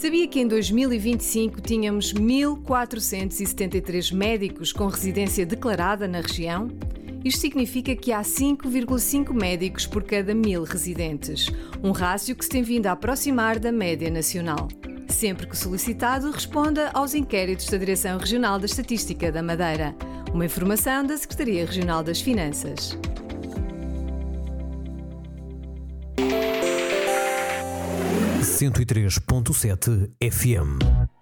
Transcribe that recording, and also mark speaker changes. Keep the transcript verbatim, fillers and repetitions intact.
Speaker 1: Sabia que em dois mil e vinte e cinco tínhamos mil quatrocentos e setenta e três médicos com residência declarada na região? Isto significa que há cinco vírgula cinco médicos por cada mil residentes, um rácio que se tem vindo a aproximar da média nacional. Sempre que solicitado, responda aos inquéritos da Direção Regional da Estatística da Madeira. Uma informação da Secretaria Regional das Finanças.
Speaker 2: cento e três ponto sete F M